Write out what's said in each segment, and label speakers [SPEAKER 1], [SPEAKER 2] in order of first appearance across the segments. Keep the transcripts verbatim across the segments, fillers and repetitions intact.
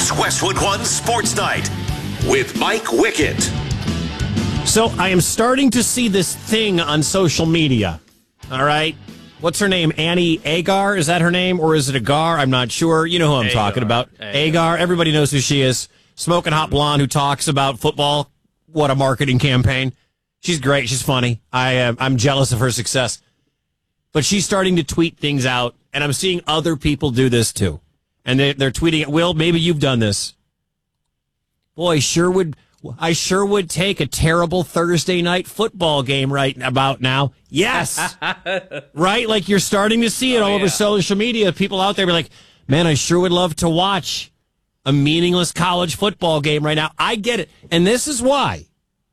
[SPEAKER 1] It's Westwood One Sports Night with Mike Wickett.
[SPEAKER 2] So I am starting to see this thing on social media. All right. What's her name? Annie Agar? Is that her name? Or is it Agar? I'm not sure. You know who I'm
[SPEAKER 3] Agar.
[SPEAKER 2] talking about.
[SPEAKER 3] Agar.
[SPEAKER 2] Agar. Everybody knows who she is. Smoking hot blonde who talks about football. What a marketing campaign. She's great. She's funny. I am, I'm jealous of her success. But she's starting to tweet things out, and I'm seeing other people do this too. And they, they're tweeting it. Will, maybe you've done this. Boy, sure would... I sure would take a terrible Thursday night football game right about now. Yes. Right? Like you're starting to see it oh, all over yeah. social media. People out there be like, man, I sure would love to watch a meaningless college football game right now. I get it. And this is why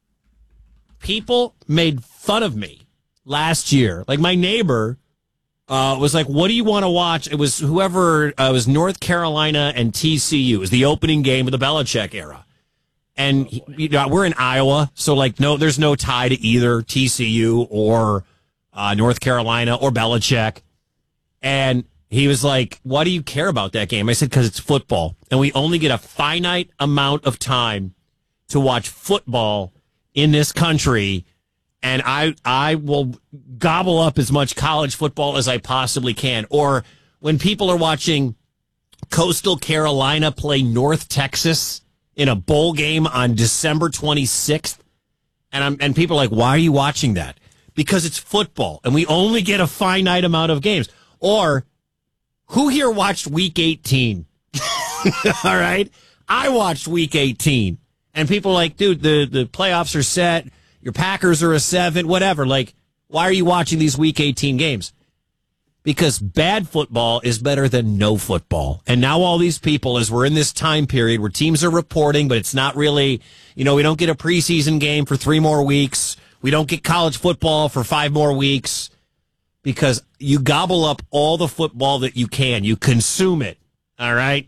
[SPEAKER 2] people made fun of me last year. Like my neighbor uh, was like, what do you want to watch? It was whoever, uh, it was North Carolina and T C U. It was the opening game of the Belichick era. And he, you know, we're in Iowa, so like no, there's no tie to either T C U or uh, North Carolina or Belichick. And he was like, "Why do you care about that game?" I said, "Because it's football, and we only get a finite amount of time to watch football in this country. And I I will gobble up as much college football as I possibly can." Or when people are watching Coastal Carolina play North Texas in a bowl game on December twenty-sixth. And I'm, and people are like, why are you watching that? Because it's football and we only get a finite amount of games. Or who here watched week eighteen? All right. I watched week eighteen and people are like, dude, the, the playoffs are set. Your Packers are a seven, whatever. Like, why are you watching these week eighteen games? Because bad football is better than no football. And now all these people, as we're in this time period where teams are reporting, but it's not really, you know, we don't get a preseason game for three more weeks. We don't get college football for five more weeks because you gobble up all the football that you can. You consume it. All right.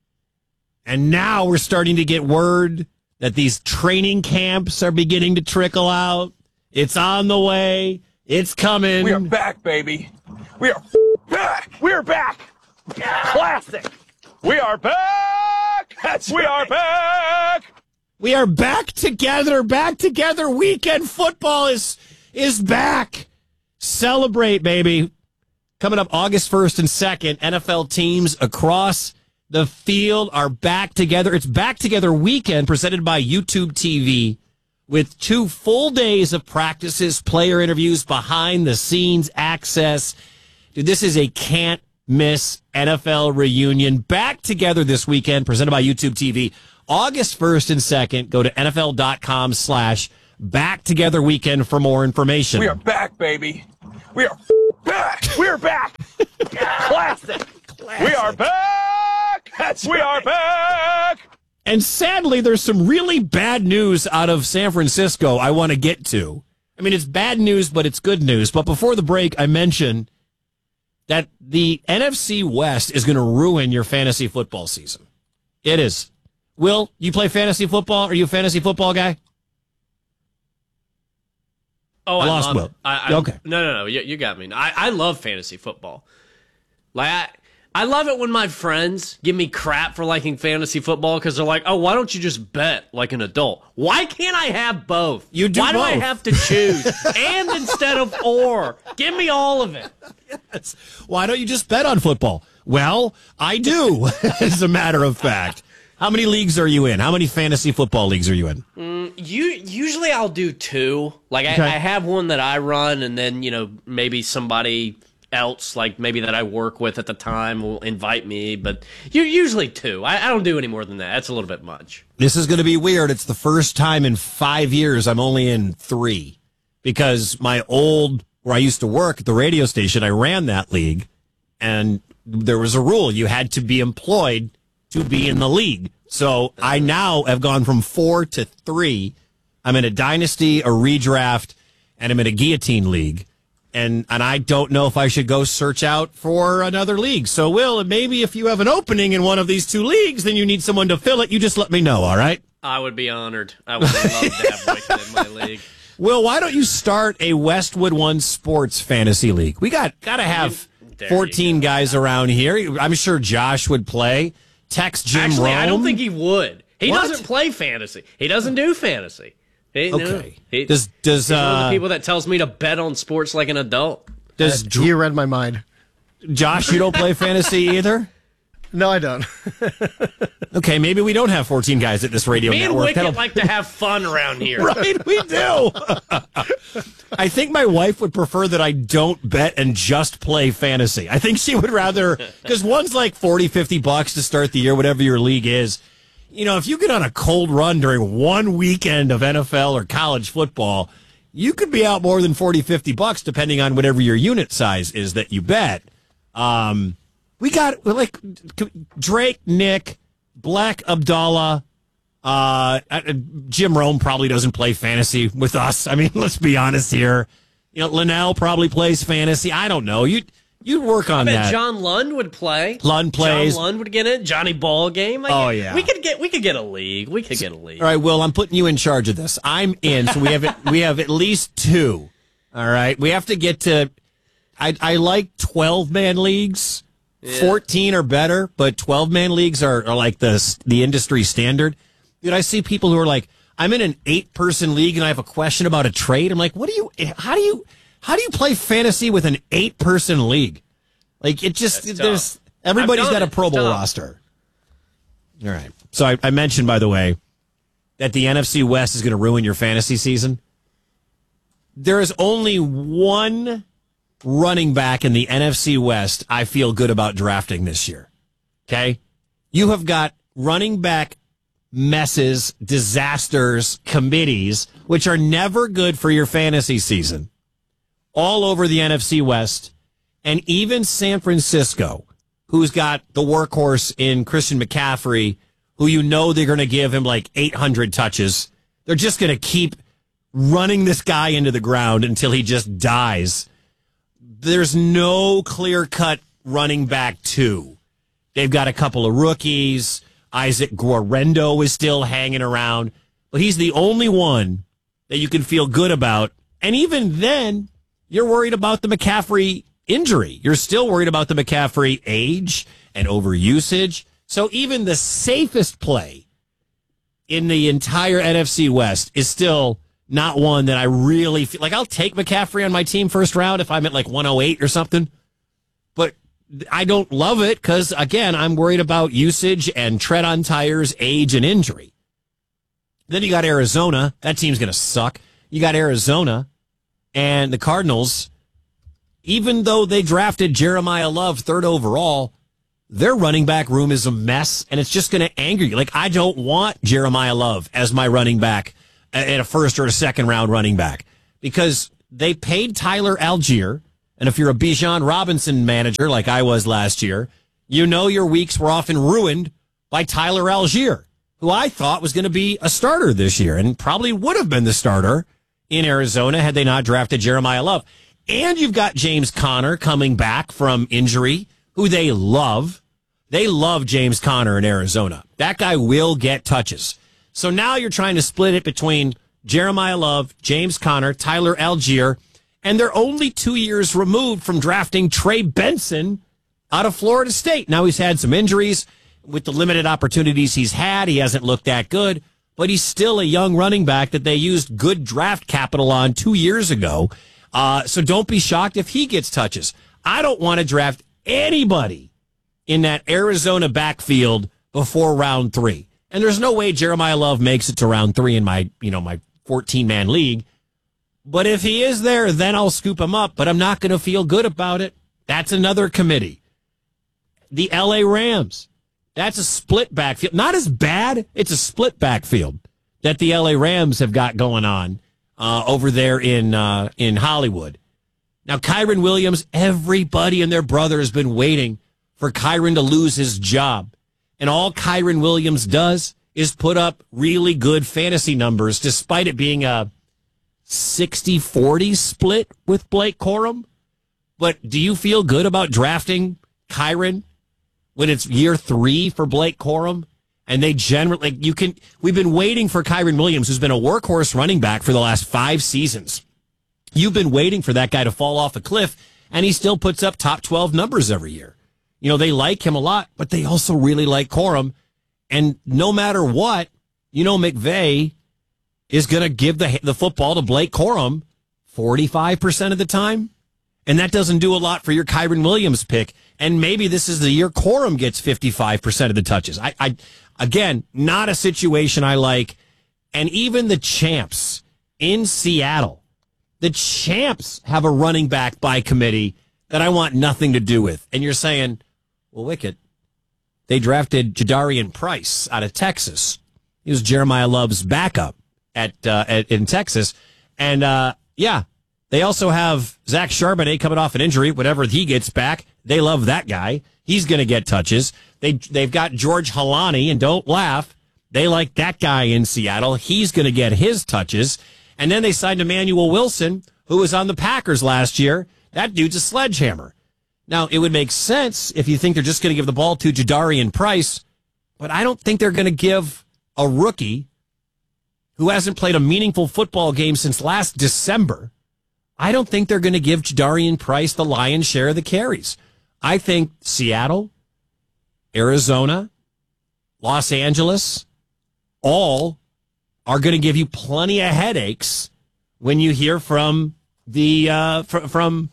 [SPEAKER 2] And now we're starting to get word that these training camps are beginning to trickle out. It's on the way. It's coming.
[SPEAKER 4] We are back, baby. We are back. We are back. Classic. We are back. That's we right. are back.
[SPEAKER 2] We are back together. Back together. Weekend football is is back. Celebrate, baby. Coming up August first and second, N F L teams across the field are back together. It's Back Together Weekend presented by YouTube T V. With two full days of practices, player interviews, behind-the-scenes access. Dude, this is a can't-miss N F L reunion. Back together this weekend, presented by YouTube T V. August first and second, go to NFL.com slash Back Together Weekend for more information.
[SPEAKER 4] We are back, baby. We are back. We are back. Classic. Classic. We are back. That's we right. are back.
[SPEAKER 2] And sadly, there's some really bad news out of San Francisco I want to get to. I mean, it's bad news, but it's good news. But before the break, I mentioned that the N F C West is going to ruin your fantasy football season. It is. Will, you play fantasy football? Are you a fantasy football guy?
[SPEAKER 3] Oh,
[SPEAKER 2] I,
[SPEAKER 3] I
[SPEAKER 2] lost
[SPEAKER 3] love
[SPEAKER 2] Will.
[SPEAKER 3] It. I, I,
[SPEAKER 2] okay.
[SPEAKER 3] No, no, no. You, you got me. I, I love fantasy football. Like, I... I love it when my friends give me crap for liking fantasy football because they're like, oh, why don't you just bet like an adult? Why can't I have both?
[SPEAKER 2] You do
[SPEAKER 3] Why
[SPEAKER 2] both.
[SPEAKER 3] do I have to choose? And instead of or. Give me all of it.
[SPEAKER 2] Yes. Why don't you just bet on football? Well, I do, as a matter of fact. How many leagues are you in? How many fantasy football leagues are you in?
[SPEAKER 3] Mm, you, usually I'll do two. Like,
[SPEAKER 2] okay.
[SPEAKER 3] I, I have one that I run, and then, you know, maybe somebody else, like maybe that I work with at the time, will invite me, but you're usually two. I, I don't do any more than that. That's a little bit much.
[SPEAKER 2] This is going to be weird. It's the first time in five years I'm only in three because my old, where I used to work at the radio station, I ran that league, and there was a rule. You had to be employed to be in the league. So I now have gone from four to three. I'm in a dynasty, a redraft, and I'm in a guillotine league. And and I don't know if I should go search out for another league. So, Will, maybe if you have an opening in one of these two leagues, then you need someone to fill it. You just let me know, all right?
[SPEAKER 3] I would be honored. I would love to have Wicked in my league.
[SPEAKER 2] Will, why don't you start a Westwood One Sports Fantasy League? We got got to have fourteen guys around here. I'm sure Josh would play. text Jim
[SPEAKER 3] Actually,
[SPEAKER 2] Rome.
[SPEAKER 3] I don't think he would. He
[SPEAKER 2] What?
[SPEAKER 3] doesn't play fantasy. He doesn't do fantasy. He, no.
[SPEAKER 2] Okay.
[SPEAKER 3] He-
[SPEAKER 2] Does does
[SPEAKER 3] he's one of
[SPEAKER 2] uh,
[SPEAKER 3] the people that tells me to bet on sports like an adult.
[SPEAKER 2] does
[SPEAKER 5] Uh,
[SPEAKER 2] Dr-
[SPEAKER 5] you read my mind.
[SPEAKER 2] Josh? You don't play fantasy either.
[SPEAKER 5] No, I don't.
[SPEAKER 2] Okay, maybe we don't have fourteen guys at this radio
[SPEAKER 3] Me and
[SPEAKER 2] network.
[SPEAKER 3] Wicket
[SPEAKER 2] That'll-
[SPEAKER 3] like to have fun around here.
[SPEAKER 2] Right, we do. I think my wife would prefer that I don't bet and just play fantasy. I think she would rather, because one's like forty, fifty bucks to start the year, whatever your league is. You know, if you get on a cold run during one weekend of N F L or college football, you could be out more than forty, fifty bucks, depending on whatever your unit size is that you bet. Um, we got, like, Drake, Nick, Black Abdallah, Uh, Jim Rome probably doesn't play fantasy with us. I mean, let's be honest here. You know, Linnell probably plays fantasy. I don't know. You you work on
[SPEAKER 3] I bet
[SPEAKER 2] that.
[SPEAKER 3] John Lund would play.
[SPEAKER 2] Lund plays.
[SPEAKER 3] John Lund would get it. Johnny Ball game. Like,
[SPEAKER 2] Oh, yeah.
[SPEAKER 3] We could get we could get a league. We could get a league.
[SPEAKER 2] All right, Will, I'm putting you in charge of this. I'm in, so we have we have at least two. All right, we have to get to. I I like twelve man leagues.
[SPEAKER 3] Yeah.
[SPEAKER 2] fourteen or better, but twelve man leagues are, are like the the industry standard. Dude, I see people who are like, I'm in an eight person league and I have a question about a trade. I'm like, what do you, how do you, how do you play fantasy with an eight person league? Like, it just,
[SPEAKER 3] That's
[SPEAKER 2] there's,
[SPEAKER 3] tough.
[SPEAKER 2] everybody's
[SPEAKER 3] I've
[SPEAKER 2] got
[SPEAKER 3] done
[SPEAKER 2] a
[SPEAKER 3] it.
[SPEAKER 2] Pro
[SPEAKER 3] It's
[SPEAKER 2] Bowl
[SPEAKER 3] tough.
[SPEAKER 2] roster. All right. So I, I mentioned, by the way, that the N F C West is going to ruin your fantasy season. There is only one running back in the N F C West I feel good about drafting this year. Okay? You have got running back messes, disasters, committees, which are never good for your fantasy season, all over the N F C West, and even San Francisco, who's got the workhorse in Christian McCaffrey, who you know they're going to give him like eight hundred touches. They're just going to keep running this guy into the ground until he just dies. There's no clear-cut running back two. They've got a couple of rookies. Isaac Guarendo is still hanging around, but he's the only one that you can feel good about. And even then, you're worried about the McCaffrey injury. You're still worried about the McCaffrey age and overusage. So even the safest play in the entire N F C West is still not one that I really feel like. I'll take McCaffrey on my team first round if I'm at like one oh eight or something. But I don't love it because, again, I'm worried about usage and tread on tires, age, and injury. Then you got Arizona. That team's going to suck. You got Arizona and the Cardinals. Even though they drafted Jeremiah Love third overall, their running back room is a mess, and it's just going to anger you. Like, I don't want Jeremiah Love as my running back at a first or a second round running back because they paid Tyler Algier. And if you're a Bijan Robinson manager like I was last year, you know your weeks were often ruined by Tyler Algier, who I thought was going to be a starter this year and probably would have been the starter in Arizona had they not drafted Jeremiah Love. And you've got James Conner coming back from injury, who they love. They love James Conner in Arizona. That guy will get touches. So now you're trying to split it between Jeremiah Love, James Conner, Tyler Algier, and they're only two years removed from drafting Trey Benson out of Florida State. Now, he's had some injuries. With the limited opportunities he's had, he hasn't looked that good. But he's still a young running back that they used good draft capital on two years ago. Uh, so don't be shocked if he gets touches. I don't want to draft anybody in that Arizona backfield before round three. And there's no way Jeremiah Love makes it to round three in my, you know, my fourteen-man league. But if he is there, then I'll scoop him up. But I'm not going to feel good about it. That's another committee. The L A Rams. That's a split backfield. Not as bad. It's a split backfield that the L A Rams have got going on uh, over there in uh, in Hollywood. Now, Kyron Williams, everybody and their brother has been waiting for Kyron to lose his job. And all Kyron Williams does is put up really good fantasy numbers, despite it being a sixty forty split with Blake Corum. But do you feel good about drafting Kyron when it's year three for Blake Corum? And they generally, like, you can, we've been waiting for Kyron Williams, who's been a workhorse running back for the last five seasons. You've been waiting for that guy to fall off a cliff, and he still puts up top twelve numbers every year. You know, they like him a lot, but they also really like Corum. And no matter what, you know, McVay is going to give the the football to Blake Corum forty-five percent of the time. And that doesn't do a lot for your Kyren Williams pick. And maybe this is the year Corum gets fifty-five percent of the touches. I, I, again, not a situation I like. And even the champs in Seattle, the champs have a running back by committee that I want nothing to do with. And you're saying, well, Wicket, they drafted Jadarian Price out of Texas. He was Jeremiah Love's backup at, uh, at in Texas. And, uh, yeah, they also have Zach Charbonnet coming off an injury. Whenever he gets back, they love that guy. He's going to get touches. They, they've got George Halani, and don't laugh, they like that guy in Seattle. He's going to get his touches. And then they signed Emmanuel Wilson, who was on the Packers last year. That dude's a sledgehammer. Now, it would make sense if you think they're just going to give the ball to Jadarian Price, but I don't think they're going to give a rookie who hasn't played a meaningful football game since last December. I don't think they're going to give Jadarian Price the lion's share of the carries. I think Seattle, Arizona, Los Angeles, all are going to give you plenty of headaches when you hear from the uh, fr- from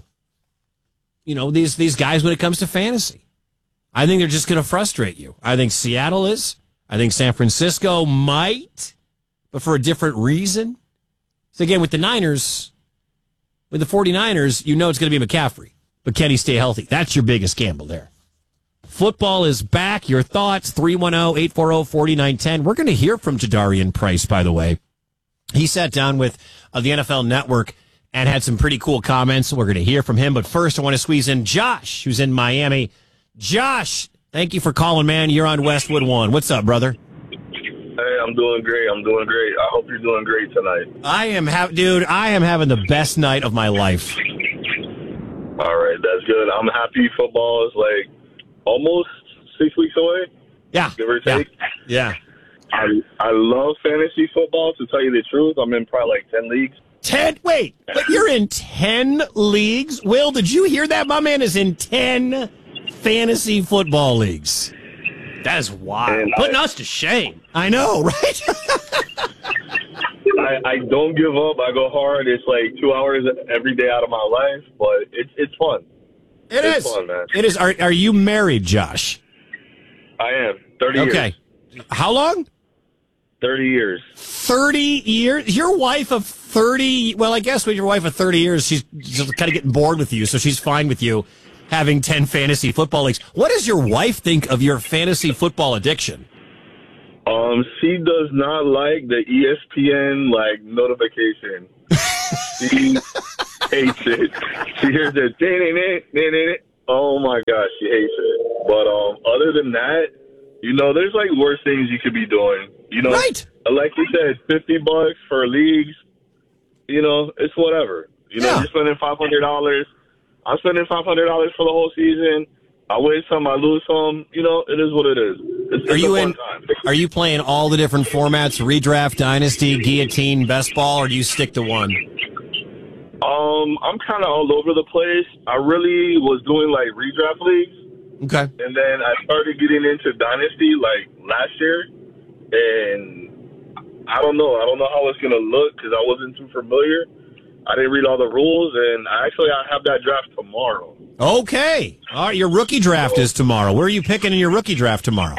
[SPEAKER 2] you know these these guys when it comes to fantasy. I think they're just going to frustrate you. I think Seattle is. I think San Francisco might, but for a different reason. So again, with the Niners, with the 49ers, you know it's going to be McCaffrey. But can he stay healthy? That's your biggest gamble there. Football is back. Your thoughts, three one zero, eight four zero, four nine one zero. We're going to hear from Jadarian Price, by the way. He sat down with uh, the N F L Network and had some pretty cool comments. We're going to hear from him. But first, I want to squeeze in Josh, who's in Miami. Josh, thank you for calling, man. You're on Westwood One. What's up, brother?
[SPEAKER 5] Hey, I'm doing great. I'm doing great. I hope you're doing great tonight.
[SPEAKER 2] I am, ha- dude, I am having the best night of my life.
[SPEAKER 5] All right, that's good. I'm happy football is like almost six weeks away.
[SPEAKER 2] Yeah.
[SPEAKER 5] Give or take.
[SPEAKER 2] Yeah. yeah.
[SPEAKER 5] I I love fantasy football, to tell you the truth. I'm in probably like ten leagues.
[SPEAKER 2] Ten? Wait, but you're in ten leagues? Will, did you hear that? My man is in ten fantasy football leagues.
[SPEAKER 3] That is wild.
[SPEAKER 5] And
[SPEAKER 3] Putting
[SPEAKER 5] I-
[SPEAKER 3] us to shame.
[SPEAKER 2] I know, right?
[SPEAKER 5] I, I don't give up. I go hard. It's like two hours every day out of my life, but it's it's fun.
[SPEAKER 2] It
[SPEAKER 5] It's
[SPEAKER 2] is.
[SPEAKER 5] fun, man.
[SPEAKER 2] It is. Are, are you married, Josh?
[SPEAKER 5] I am. thirty
[SPEAKER 2] Okay.
[SPEAKER 5] years.
[SPEAKER 2] How long?
[SPEAKER 5] thirty years.
[SPEAKER 2] thirty years? Your wife of thirty, well, I guess with your wife of thirty years, she's just kind of getting bored with you, so she's fine with you having ten fantasy football leagues. What does your wife think of your fantasy football addiction?
[SPEAKER 5] Um, she does not like the E S P N like notification. She hates it. She hears the ding ding ding ding ding. Oh my gosh, she hates it. But um, other than that, you know, there's like worse things you could be doing. You know,
[SPEAKER 2] Right.
[SPEAKER 5] like you said, fifty bucks for leagues. You know, it's whatever. You know,
[SPEAKER 2] Yeah.
[SPEAKER 5] you're spending five hundred dollars. I'm spending five hundred dollars for the whole season. I win some, I lose some. You know, it is what it is. It's,
[SPEAKER 2] Are
[SPEAKER 5] it's
[SPEAKER 2] you
[SPEAKER 5] a fun
[SPEAKER 2] in?
[SPEAKER 5] time.
[SPEAKER 2] Are you playing all the different formats? Redraft, dynasty, guillotine, best ball, or do you stick to one?
[SPEAKER 5] Um, I'm kind of all over the place. I really was doing like redraft leagues,
[SPEAKER 2] Okay.
[SPEAKER 5] and then I started getting into dynasty like last year, and I don't know. I don't know how it's gonna look because I wasn't too familiar. I didn't read all the rules, and actually I have that draft tomorrow.
[SPEAKER 2] Okay. All right. Your rookie draft is tomorrow. Where are you picking in your rookie draft tomorrow?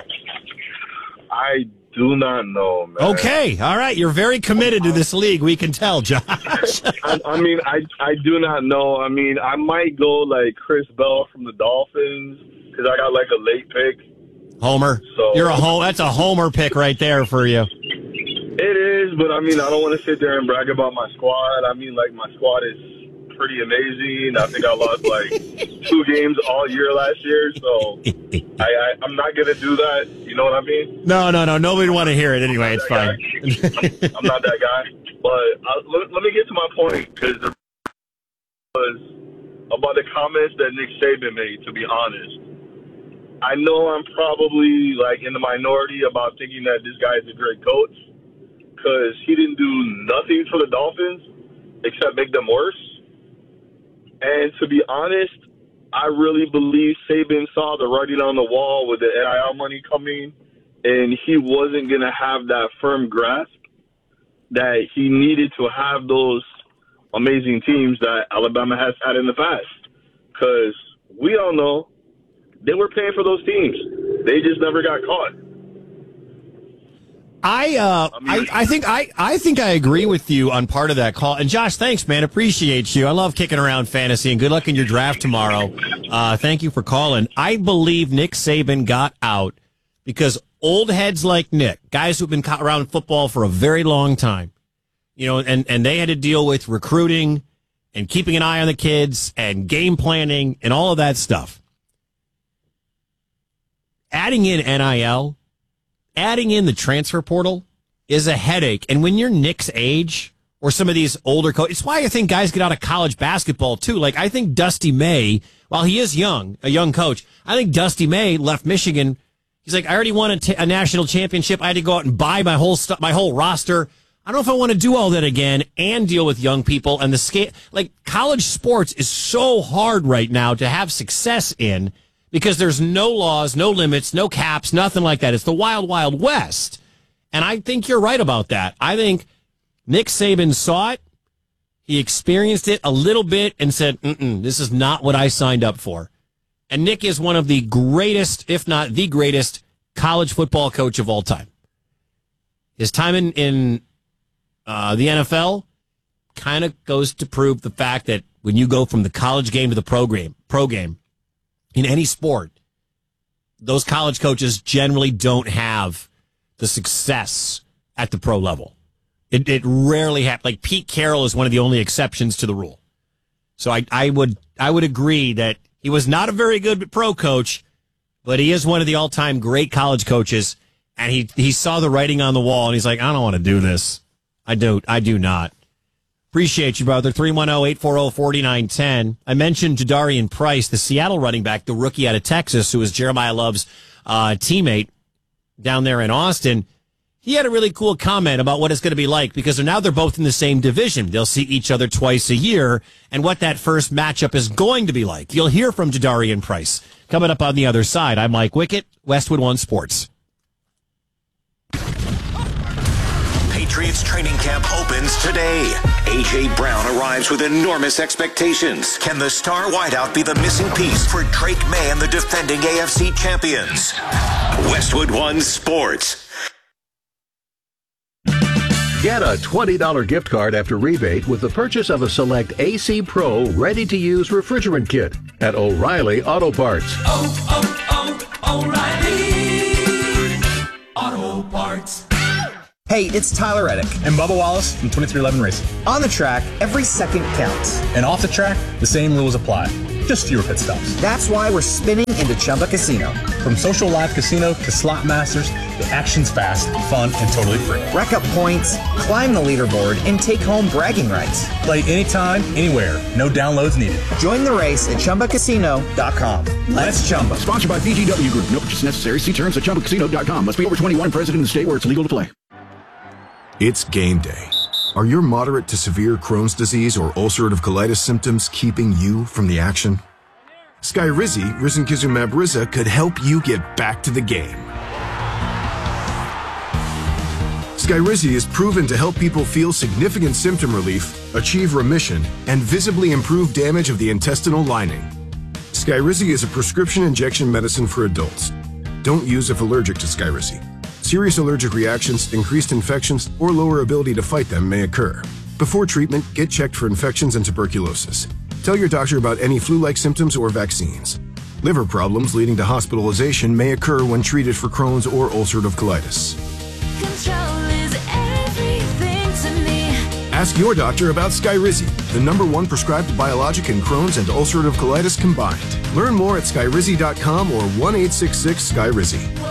[SPEAKER 5] I do not know, man.
[SPEAKER 2] Okay. All right. You're very committed to this league. We can tell, Josh.
[SPEAKER 5] I, I mean, I I do not know. I mean, I might go like Chris Bell from the Dolphins because I got like a late pick.
[SPEAKER 2] Homer.
[SPEAKER 5] So-
[SPEAKER 2] You're a home. That's a homer pick right there for you.
[SPEAKER 5] It is, but I mean, I don't want to sit there and brag about my squad. I mean, like, my squad is pretty amazing. I think I lost like two games all year last year, so I, I, I'm not going to do that. You know what I mean?
[SPEAKER 2] No, no, no. Nobody want to hear it anyway. It's fine.
[SPEAKER 5] I'm, I'm not that guy. But uh, let, let me get to my point, because it was about the comments that Nick Saban made, to be honest. I know I'm probably, like, in the minority about thinking that this guy is a great coach, because he didn't do nothing for the Dolphins except make them worse. And to be honest, I really believe Saban saw the writing on the wall with the N I L money coming, and he wasn't going to have that firm grasp that he needed to have those amazing teams that Alabama has had in the past. Because we all know they were paying for those teams. They just never got caught.
[SPEAKER 2] I uh I, mean, I, I think I, I think I agree with you on part of that call. And Josh, thanks, man. Appreciate you. I love kicking around fantasy, and good luck in your draft tomorrow. Uh, thank you for calling. I believe Nick Saban got out because old heads like Nick, guys who've been around football for a very long time, you know, and, and they had to deal with recruiting and keeping an eye on the kids and game planning and all of that stuff. Adding in N I L, adding in the transfer portal is a headache. And when you're Nick's age or some of these older coaches, it's why I think guys get out of college basketball too. Like I think Dusty May, while he is young, a young coach, I think Dusty May left Michigan. He's like, I already won a, t- a national championship. I had to go out and buy my whole stuff, my whole roster. I don't know if I want to do all that again and deal with young people and the scale. Like college sports is so hard right now to have success in, because there's no laws, no limits, no caps, nothing like that. It's the wild, wild west. And I think you're right about that. I think Nick Saban saw it. He experienced it a little bit and said, mm-mm, this is not what I signed up for. And Nick is one of the greatest, if not the greatest, college football coach of all time. His time in, in uh, the N F L kind of goes to prove the fact that when you go from the college game to the pro game, pro game, in any sport, those college coaches generally don't have the success at the pro level. It, it rarely happens. Like Pete Carroll is one of the only exceptions to the rule. So I, I would I would agree that he was not a very good pro coach, but he is one of the all-time great college coaches. And he he saw the writing on the wall, and he's like, I don't want to do this. I don't. I do not. Appreciate you, brother. three one zero, eight four zero, four nine one zero. I mentioned Jadarian Price, the Seattle running back, the rookie out of Texas, who was Jeremiah Love's uh, teammate down there in Austin. He had a really cool comment about what it's going to be like, because now they're both in the same division. They'll see each other twice a year, and what that first matchup is going to be like. You'll hear from Jadarian Price coming up on the other side. I'm Mike Wickett, Westwood One Sports.
[SPEAKER 1] Patriots training camp opens today. A J. Brown arrives with enormous expectations. Can the star wideout be the missing piece for Drake May and the defending A F C champions? Westwood One Sports.
[SPEAKER 6] Get a twenty dollars gift card after rebate with the purchase of a select A C Pro ready-to-use refrigerant kit at O'Reilly Auto Parts.
[SPEAKER 7] Oh, oh, oh, O'Reilly Auto Parts.
[SPEAKER 8] Hey, it's Tyler Reddick
[SPEAKER 9] and Bubba Wallace from twenty-three eleven Racing.
[SPEAKER 8] On the track, every second counts.
[SPEAKER 9] And off the track, the same rules apply. Just fewer pit stops.
[SPEAKER 8] That's why we're spinning into Chumba Casino.
[SPEAKER 9] From social live casino to slot masters, the action's fast, fun, and totally free.
[SPEAKER 8] Rack up points, climb the leaderboard, and take home bragging rights.
[SPEAKER 9] Play anytime, anywhere. No downloads needed.
[SPEAKER 8] Join the race at Chumba Casino dot com. Let's Chumba.
[SPEAKER 10] Sponsored by B G W Group. No purchase necessary. See terms at Chumba Casino dot com. Must be over twenty-one and present in the state where it's legal to play.
[SPEAKER 11] It's game day. Are your moderate to severe Crohn's disease or ulcerative colitis symptoms keeping you from the action? Skyrizi, risankizumab Riza, could help you get back to the game. Skyrizi is proven to help people feel significant symptom relief, achieve remission, and visibly improve damage of the intestinal lining. Skyrizi is a prescription injection medicine for adults. Don't use if allergic to Skyrizi. Serious allergic reactions, increased infections, or lower ability to fight them may occur. Before treatment, get checked for infections and tuberculosis. Tell your doctor about any flu-like symptoms or vaccines. Liver problems leading to hospitalization may occur when treated for Crohn's or ulcerative colitis.
[SPEAKER 7] Control is everything to me.
[SPEAKER 11] Ask your doctor about Skyrizi, the number one prescribed biologic in Crohn's and ulcerative colitis combined. Learn more at skyrizi dot com or one eight six six Skyrizi.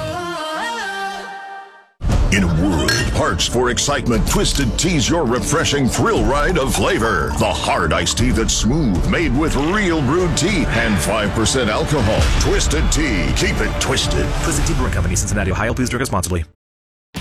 [SPEAKER 12] In a world parched for excitement, Twisted Tea's your refreshing thrill ride of flavor. The hard iced tea that's smooth, made with real brewed tea and five percent alcohol. Twisted Tea. Keep it twisted.
[SPEAKER 13] Twisted Tea Brewing Company, Cincinnati, Ohio. Please drink responsibly.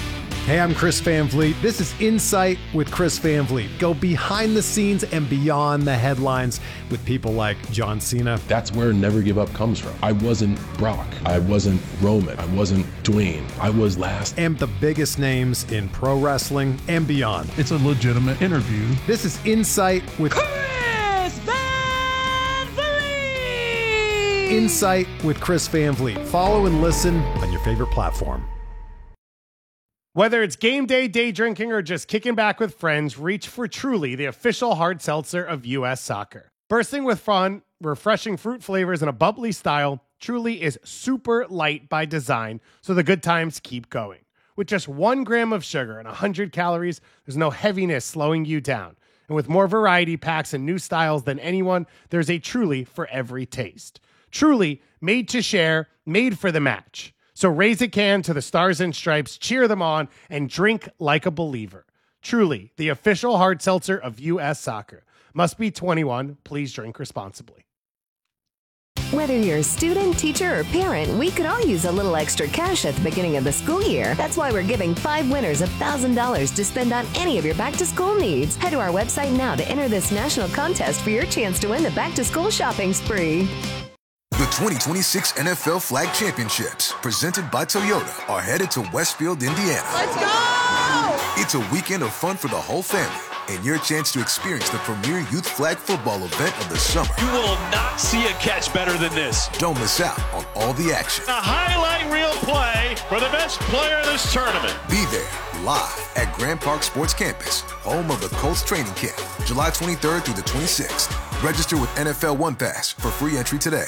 [SPEAKER 13] Hey, I'm Chris Van Vliet. This is Insight with Chris Van Vliet. Go behind the scenes and beyond the headlines with people like John Cena.
[SPEAKER 14] That's where Never Give Up comes from. I wasn't Brock. I wasn't Roman. I wasn't Dwayne. I was last.
[SPEAKER 13] And the biggest names in pro wrestling and beyond.
[SPEAKER 15] It's a legitimate interview.
[SPEAKER 13] This is Insight with
[SPEAKER 7] Chris Van Vliet!
[SPEAKER 13] Insight with Chris Van Vliet. Follow and listen on your favorite platform.
[SPEAKER 16] Whether it's game day, day drinking, or just kicking back with friends, reach for Truly, the official hard seltzer of U S Soccer. Bursting with fun, refreshing fruit flavors, and a bubbly style, Truly is super light by design, so the good times keep going. With just one gram of sugar and one hundred calories, there's no heaviness slowing you down. And with more variety packs and new styles than anyone, there's a Truly for every taste. Truly, made to share, made for the match. So raise a can to the Stars and Stripes, cheer them on, and drink like a believer. Truly, the official hard seltzer of U S Soccer. Must be twenty-one. Please drink responsibly.
[SPEAKER 17] Whether you're a student, teacher, or parent, we could all use a little extra cash at the beginning of the school year. That's why we're giving five winners one thousand dollars to spend on any of your back-to-school needs. Head to our website now to enter this national contest for your chance to win the back-to-school shopping spree.
[SPEAKER 18] The twenty twenty-six N F L Flag Championships, presented by Toyota, are headed to Westfield, Indiana.
[SPEAKER 7] Let's go!
[SPEAKER 18] It's a weekend of fun for the whole family and your chance to experience the premier youth flag football event of the summer.
[SPEAKER 4] You will not see a catch better than this.
[SPEAKER 18] Don't miss out on all the action.
[SPEAKER 4] A highlight reel play for the best player in this tournament.
[SPEAKER 18] Be there live at Grand Park Sports Campus, home of the Colts training camp, July twenty-third through the twenty-sixth. Register with N F L One Pass for free entry today.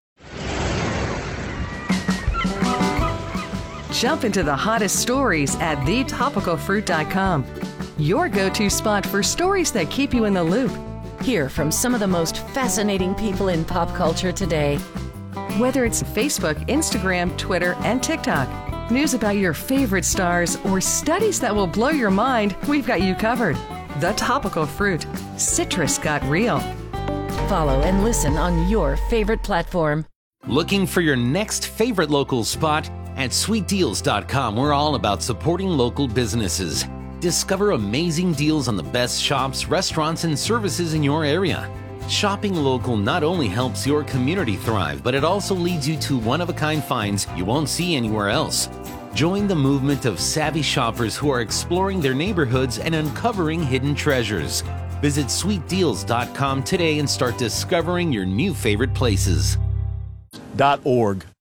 [SPEAKER 19] Jump into the hottest stories at the topical fruit dot com. Your go-to spot for stories that keep you in the loop.
[SPEAKER 20] Hear from some of the most fascinating people in pop culture today.
[SPEAKER 19] Whether it's Facebook, Instagram, Twitter, and TikTok, news about your favorite stars, or studies that will blow your mind, we've got you covered. The Topical Fruit. Citrus got real.
[SPEAKER 20] Follow and listen on your favorite platform.
[SPEAKER 21] Looking for your next favorite local spot? At sweet deals dot com, we're all about supporting local businesses. Discover amazing deals on the best shops, restaurants, and services in your area. Shopping local not only helps your community thrive, but it also leads you to one-of-a-kind finds you won't see anywhere else. Join the movement of savvy shoppers who are exploring their neighborhoods and uncovering hidden treasures. Visit sweet deals dot com today and start discovering your new favorite places.
[SPEAKER 22] .org.